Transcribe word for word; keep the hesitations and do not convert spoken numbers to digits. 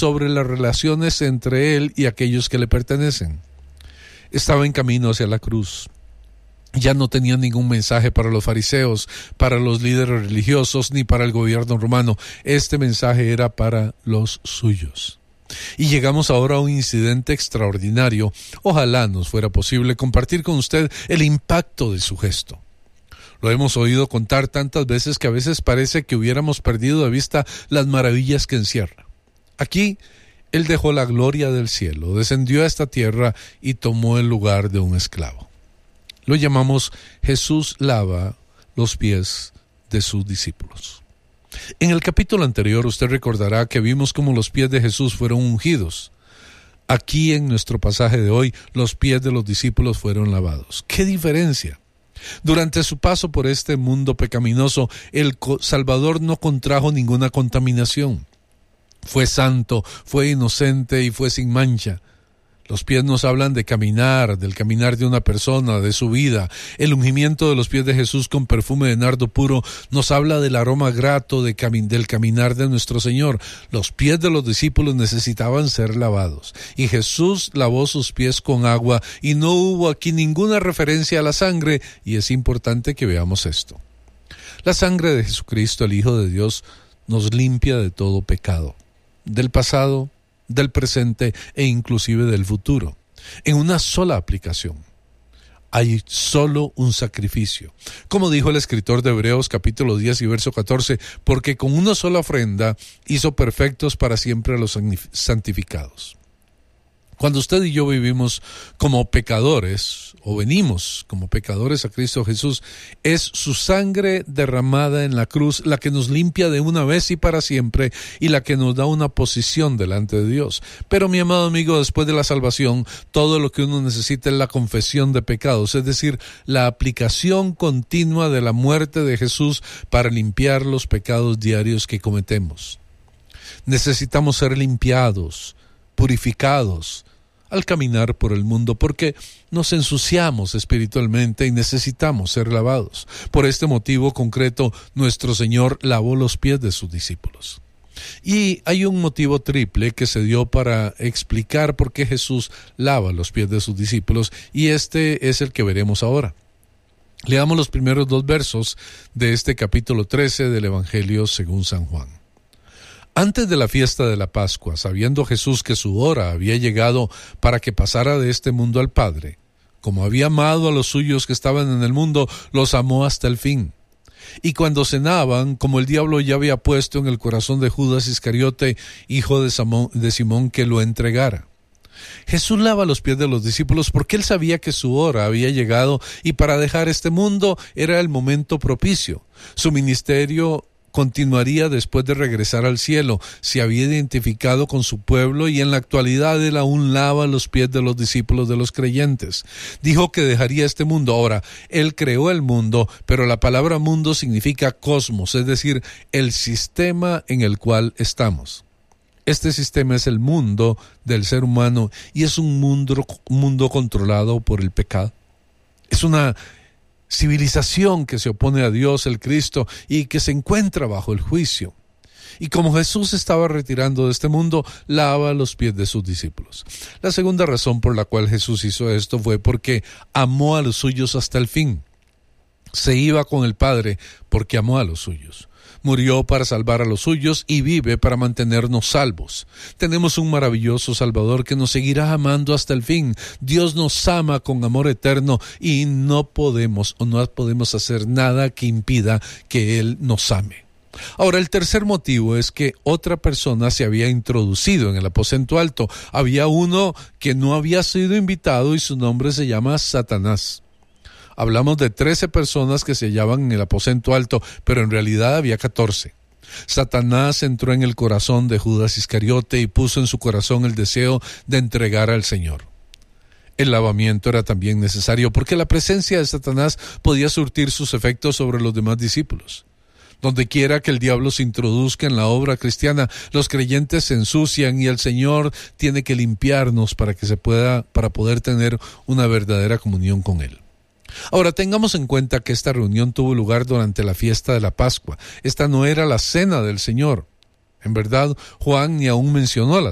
sobre las relaciones entre él y aquellos que le pertenecen. Estaba en camino hacia la cruz. Ya no tenía ningún mensaje para los fariseos, para los líderes religiosos, ni para el gobierno romano. Este mensaje era para los suyos. Y llegamos ahora a un incidente extraordinario. Ojalá nos fuera posible compartir con usted el impacto de su gesto. Lo hemos oído contar tantas veces que a veces parece que hubiéramos perdido de vista las maravillas que encierra. Aquí, él dejó la gloria del cielo, descendió a esta tierra y tomó el lugar de un esclavo. Lo llamamos Jesús lava los pies de sus discípulos. En el capítulo anterior usted recordará que vimos cómo los pies de Jesús fueron ungidos. Aquí en nuestro pasaje de hoy, los pies de los discípulos fueron lavados. ¡Qué diferencia! Durante su paso por este mundo pecaminoso, el Salvador no contrajo ninguna contaminación. Fue santo, fue inocente y fue sin mancha. Los pies nos hablan de caminar, del caminar de una persona, de su vida. El ungimiento de los pies de Jesús con perfume de nardo puro nos habla del aroma grato de cami- del caminar de nuestro Señor. Los pies de los discípulos necesitaban ser lavados, y Jesús lavó sus pies con agua, y no hubo aquí ninguna referencia a la sangre, y es importante que veamos esto. La sangre de Jesucristo, el Hijo de Dios, nos limpia de todo pecado, del pasado, del presente e inclusive del futuro, en una sola aplicación. Hay solo un sacrificio. Como dijo el escritor de Hebreos capítulo diez y verso catorce, porque con una sola ofrenda hizo perfectos para siempre a los santificados. Cuando usted y yo vivimos como pecadores, o venimos como pecadores a Cristo Jesús, es su sangre derramada en la cruz la que nos limpia de una vez y para siempre, y la que nos da una posición delante de Dios. Pero mi amado amigo, después de la salvación, todo lo que uno necesita es la confesión de pecados, es decir, la aplicación continua de la muerte de Jesús para limpiar los pecados diarios que cometemos. Necesitamos ser limpiados, purificados, al caminar por el mundo, porque nos ensuciamos espiritualmente y necesitamos ser lavados. Por este motivo concreto, nuestro Señor lavó los pies de sus discípulos. Y hay un motivo triple que se dio para explicar por qué Jesús lava los pies de sus discípulos, y este es el que veremos ahora. Leamos los primeros dos versos de este capítulo trece del Evangelio según San Juan. Antes de la fiesta de la Pascua, sabiendo Jesús que su hora había llegado para que pasara de este mundo al Padre, como había amado a los suyos que estaban en el mundo, los amó hasta el fin. Y cuando cenaban, como el diablo ya había puesto en el corazón de Judas Iscariote, hijo de Simón, de Simón, que lo entregara. Jesús lava los pies de los discípulos porque él sabía que su hora había llegado y para dejar este mundo era el momento propicio. Su ministerio continuaría después de regresar al cielo. Se había identificado con su pueblo y en la actualidad él aún lava los pies de los discípulos de los creyentes. Dijo que dejaría este mundo. Ahora, él creó el mundo, pero la palabra mundo significa cosmos, es decir, el sistema en el cual estamos. Este sistema es el mundo del ser humano y es un mundo, un mundo controlado por el pecado. Es una civilización que se opone a Dios, el Cristo, y que se encuentra bajo el juicio. Y como Jesús estaba retirando de este mundo, lava los pies de sus discípulos. La segunda razón por la cual Jesús hizo esto fue porque amó a los suyos hasta el fin. Se iba con el Padre porque amó a los suyos. Murió para salvar a los suyos y vive para mantenernos salvos. Tenemos un maravilloso Salvador que nos seguirá amando hasta el fin. Dios nos ama con amor eterno y no podemos o no podemos hacer nada que impida que Él nos ame. Ahora, el tercer motivo es que otra persona se había introducido en el aposento alto. Había uno que no había sido invitado y su nombre se llama Satanás. Hablamos de trece personas que se hallaban en el aposento alto, pero en realidad había catorce. Satanás entró en el corazón de Judas Iscariote y puso en su corazón el deseo de entregar al Señor. El lavamiento era también necesario porque la presencia de Satanás podía surtir sus efectos sobre los demás discípulos. Donde quiera que el diablo se introduzca en la obra cristiana, los creyentes se ensucian y el Señor tiene que limpiarnos para que se pueda, para poder tener una verdadera comunión con Él. Ahora, tengamos en cuenta que esta reunión tuvo lugar durante la fiesta de la Pascua. Esta no era la cena del Señor. En verdad, Juan ni aún mencionó la